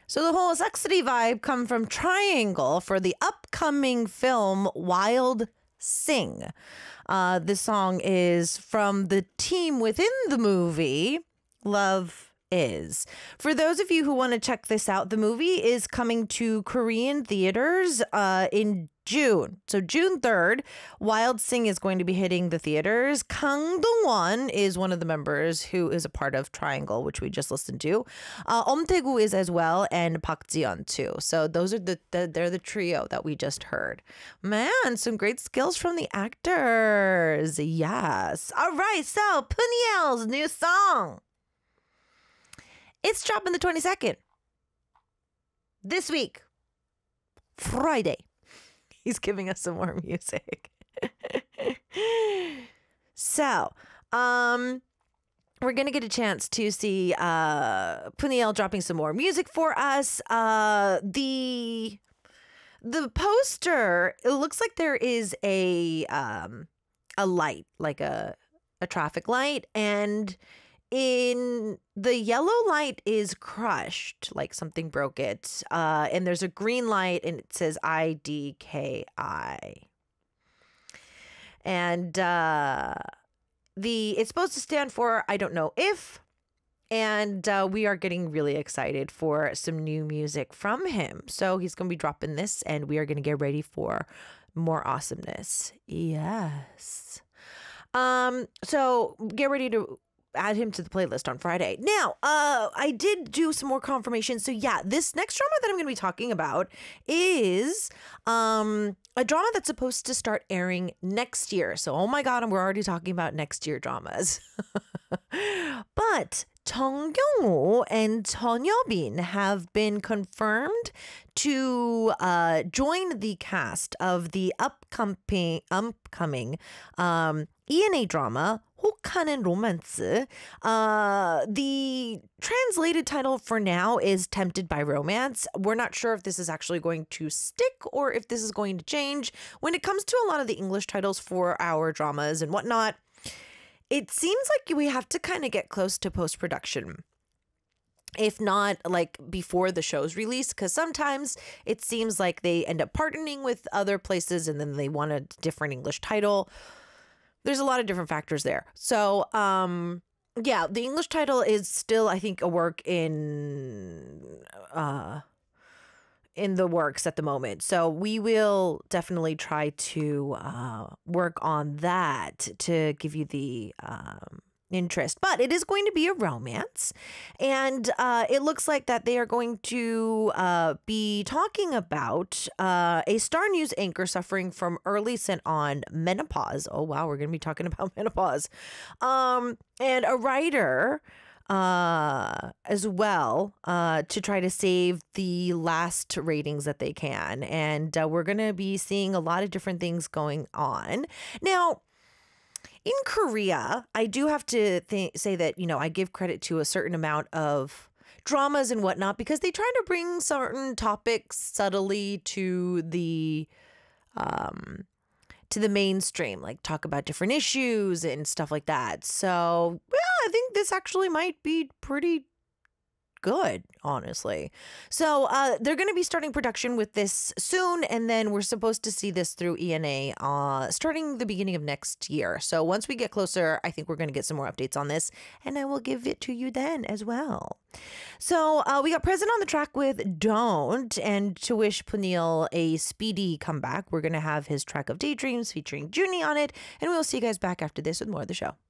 So the whole Saxony vibe come from Triangle for the upcoming film Wild Sing. This song is from the team within the movie Love Is. For those of you who want to check this out, the movie is coming to Korean theaters in June. So June 3rd, Wild Sing is going to be hitting the theaters. Kang Dong-won is one of the members who is a part of Triangle, which we just listened to. Tae-gu is as well, and Park Ji-yeon too. So those are they're the trio that we just heard. Man, some great skills from the actors. Yes. All right, so Puniel's new song. It's dropping the 22nd. This week. Friday. He's giving us some more music. So, we're going to get a chance to see Puniel dropping some more music for us. The poster, it looks like there is a light, like a traffic light, and in the yellow light is crushed, like something broke it. And there's a green light and it says IDKI. And it's supposed to stand for I don't know if. And we are getting really excited for some new music from him. So he's going to be dropping this and we are going to get ready for more awesomeness. Yes. So get ready to add him to the playlist on Friday. Now, I did do some more confirmation. So yeah, this next drama that I'm going to be talking about is a drama that's supposed to start airing next year. So, oh my God, and we're already talking about next year dramas. But Jung Kyung-woo and Chun Yeobin have been confirmed to join the cast of the upcoming ENA drama 혹하는 로만스. The translated title for now is Tempted by Romance. We're not sure if this is actually going to stick or if this is going to change. When it comes to a lot of the English titles for our dramas and whatnot, it seems like we have to kind of get close to post-production. If not like before the show's release, because sometimes it seems like they end up partnering with other places and then they want a different English title. There's a lot of different factors there. So, yeah, the English title is still, I think, a work in the works at the moment. So we will definitely try to work on that to give you the interest. But it is going to be a romance. And it looks like that they are going to be talking about a Star News anchor suffering from early sent-on menopause. Oh, wow, we're going to be talking about menopause. And a writer as well to try to save the last ratings that they can. And we're going to be seeing a lot of different things going on. Now, in Korea, I do have to say that, you know, I give credit to a certain amount of dramas and whatnot because they try to bring certain topics subtly to the mainstream, like talk about different issues and stuff like that. So, yeah, I think this actually might be pretty good, honestly. So they're going to be starting production with this soon, and then we're supposed to see this through ENA starting the beginning of next year. So once we get closer, I think we're going to get some more updates on this, and I will give it to you then as well. So we got Present on the track with Don't, and to wish Puniel a speedy comeback, we're going to have his track of Daydreams featuring Junie on it, and we'll see you guys back after this with more of the show.